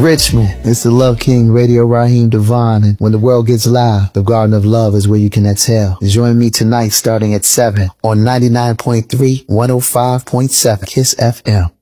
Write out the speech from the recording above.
Richmond, it's the Love King, Radio Raheem Devon, and when the world gets loud, the Garden of Love is where you can exhale. Join me tonight starting at 7 on 99.3, 105.7 KISS FM.